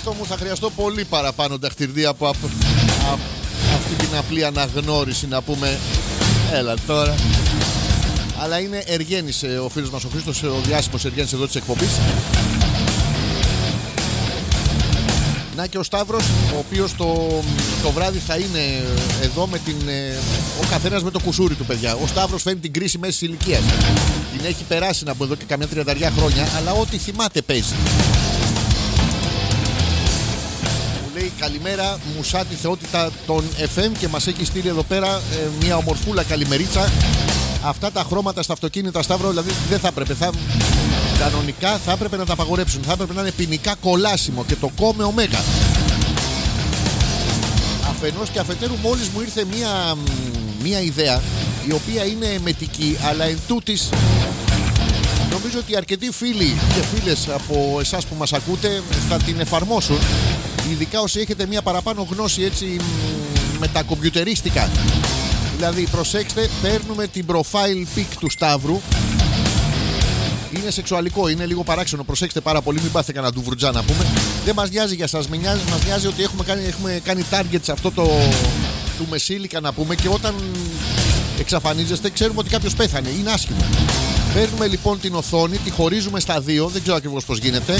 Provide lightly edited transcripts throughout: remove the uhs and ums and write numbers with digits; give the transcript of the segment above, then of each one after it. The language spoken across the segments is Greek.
Χρήστο μου, θα χρειαστώ πολύ παραπάνω ταχτυρδί από αυτή την απλή αναγνώριση, να πούμε. Έλα τώρα. Αλλά είναι Εργένης ο φίλος μας ο Χρήστος, ο διάσημος Εργένης εδώ της εκπομπής. Να και ο Σταύρος, ο οποίος το βράδυ θα είναι εδώ με ο καθένας με το κουσούρι του, παιδιά. Ο Σταύρος φέρνει την κρίση μέσης ηλικίας. Την έχει περάσει να πω εδώ και καμιά 30 χρόνια, αλλά ό,τι θυμάται παίζει. Μου λέει καλημέρα, μουσά τη θεότητα των FM και μας έχει στείλει εδώ πέρα μια ομορφούλα καλημερίτσα. Αυτά τα χρώματα στα αυτοκίνητα, Σταύρο, δηλαδή δεν θα έπρεπε. Κανονικά θα έπρεπε να τα απαγορέψουν. Θα έπρεπε να είναι ποινικά κολάσιμο και το κόμε ωμέγα. Αφενός και αφετέρου, μόλις μου ήρθε μια ιδέα, η οποία είναι εμετική, αλλά εν τούτης νομίζω ότι αρκετοί φίλοι και φίλες από εσάς που μας ακούτε θα την εφαρμόσουν. Ειδικά όσοι έχετε μια παραπάνω γνώση έτσι με τα κομπιουτερίστικα. Δηλαδή, προσέξτε, παίρνουμε την profile pic του Σταύρου. Είναι σεξουαλικό, είναι λίγο παράξενο. Προσέξτε πάρα πολύ, μην πάθετε κανένα ντουβρουτζά να πούμε. Δεν μας νοιάζει για σας, μας νοιάζει ότι έχουμε κάνει target σε αυτό του μεσήλικα να πούμε. Και όταν εξαφανίζεστε, ξέρουμε ότι κάποιος πέθανε. Είναι άσχημο. Παίρνουμε λοιπόν την οθόνη, τη χωρίζουμε στα δύο. Δεν ξέρω ακριβώς πώς γίνεται.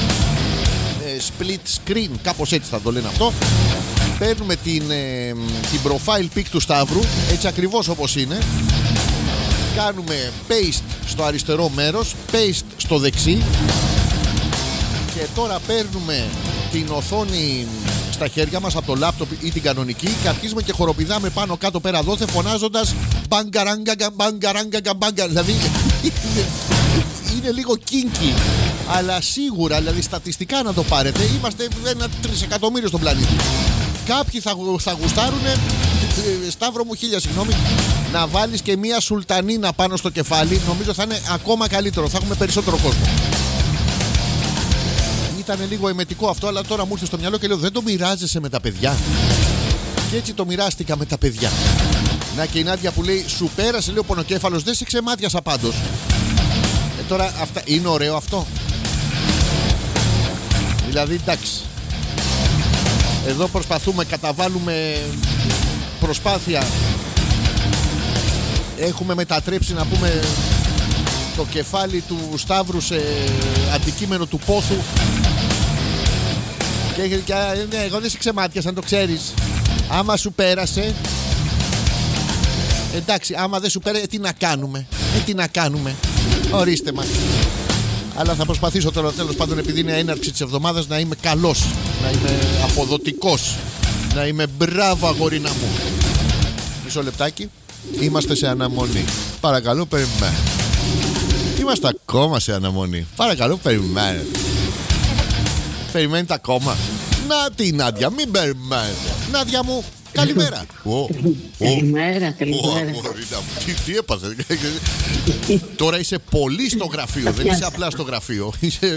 Split screen, κάπως έτσι θα το λένε αυτό. Παίρνουμε την profile pic του Σταύρου, έτσι ακριβώς όπως είναι. Κάνουμε paste στο αριστερό μέρος, paste στο δεξί. Και τώρα παίρνουμε την οθόνη στα χέρια μας από το λάπτοπ ή την κανονική και αρχίζουμε και χοροπηδάμε πάνω κάτω πέρα δόθε, φωνάζοντας μπαγκαράγκα μπαγκαράγκα μπάγκα. Δηλαδή είναι λίγο kinky, αλλά σίγουρα, δηλαδή στατιστικά να το πάρετε, είμαστε 1 τρισεκατομμύριο στον πλανήτη. Κάποιοι θα γουστάρουνε, Σταύρο μου, χίλια συγγνώμη, να βάλεις και μία σουλτανίνα πάνω στο κεφάλι. Νομίζω θα είναι ακόμα καλύτερο, θα έχουμε περισσότερο κόσμο. Ήταν λίγο εμετικό αυτό, αλλά τώρα μου ήρθε στο μυαλό και λέω, δεν το μοιράζεσαι με τα παιδιά? Και έτσι το μοιράστηκα με τα παιδιά. Να και η Νάντια που λέει, σου πέρασε λέει ο πονοκέφαλος, δεν σε ξεμάτιασα πάντως. Τώρα αυτά, είναι ωραίο αυτό? Δηλαδή εντάξει, εδώ προσπαθούμε, καταβάλουμε προσπάθεια. Έχουμε μετατρέψει να πούμε το κεφάλι του Σταύρου σε αντικείμενο του πόθου. Και ναι, εγώ δεν σε ξεμάτιασα, αν το ξέρεις. Άμα σου πέρασε, εντάξει, άμα δεν σου πέρασε, τι να κάνουμε? Τι να κάνουμε? Ορίστε μας. Αλλά θα προσπαθήσω τώρα τέλος πάντων, επειδή είναι έναρξη της εβδομάδας, να είμαι καλός, να είμαι αποδοτικός, να είμαι μπράβο αγορίνα μου. Μισό λεπτάκι. Είμαστε σε αναμονή. Παρακαλώ περιμένετε. Είμαστε ακόμα σε αναμονή. Παρακαλώ περιμένετε. Περιμένετε ακόμα? Να τι Νάντια, μην περιμένετε. Νάντια μου, καλημέρα. Καλημέρα. Τι έπαθε? Τώρα είσαι πολύ στο γραφείο. Δεν είσαι απλά στο γραφείο.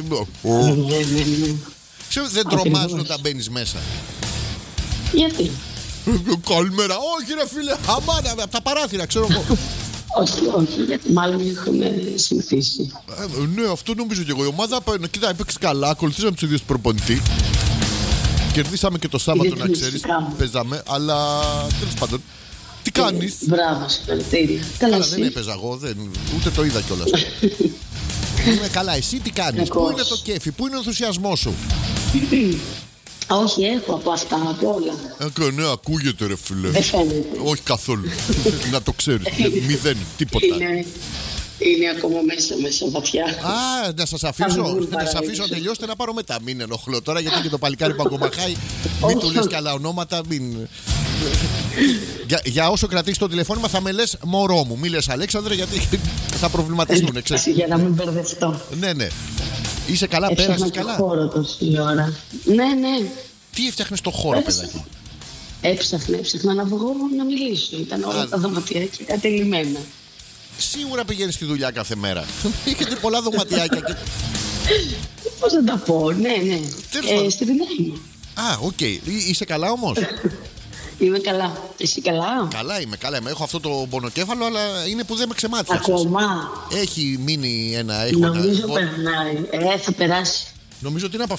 Δεν τρομάζουν όταν μπαίνεις μέσα? Γιατί? Καλημέρα. Όχι ρε φίλε, αμάνα από τα παράθυρα, ξέρω εγώ. Όχι, γιατί μάλλον έχουμε συνηθίσει. Ναι, αυτό νομίζω και εγώ. Η ομάδα, κοίτα, έπαιξε καλά. Ακολουθήσαμε τους ίδιους προπονητή. Κερδίσαμε και το Σάββατο, να ξέρεις. Παίζαμε, αλλά τέλος πάντων. Τι κάνεις? Μπράβο, συγχαρητήρια. Καλά, δεν έπαιζα εγώ, ούτε το είδα κιόλας. Είμαι καλά, εσύ τι κάνεις? Πού είναι το κέφι, πού είναι ο ενθουσιασμός σου? Όχι, έχω από αυτά, από όλα. Ναι, ακούγεται ρε φίλε. Δεν φαίνεται. Όχι καθόλου. Να το ξέρεις. Μηδέν, τίποτα. Είναι ακόμα μέσα βαθιά. Α, να σας αφήσω να τελειώσετε να πάρω μετά. Μην ενοχλώ τώρα, γιατί και το παλικάρι που ακόμα χάει. Μην του λες και άλλα ονόματα. Για όσο κρατήσεις το τηλεφώνημα θα με λες μωρό μου. Μη λες Αλέξανδρε, γιατί θα προβληματιστούν. Για να μην μπερδευτώ. Ναι. Είσαι καλά, πέρασες καλά? Χώρο τόση ώρα. Ναι. Τι έφτιαχνες στο χώρο, παιδάκι? Έψαχνα να βγω να μιλήσω. Ήταν όλα τα δωματιάκια κατελημένα. Σίγουρα πηγαίνεις στη δουλειά κάθε μέρα. Έχετε πολλά δωματιάκια και... Πώς να τα πω, ναι. Στη δουλειά είμαι. Α, οκ. Είσαι καλά όμως? Είμαι καλά. Εσύ καλά? Καλά είμαι. Έχω αυτό το πονοκέφαλο, αλλά είναι που δεν με ξεμάτιασες. Ακόμα? Έχει μείνει ένα... Νομίζω περνάει. Θα περάσει. Νομίζω ότι είναι από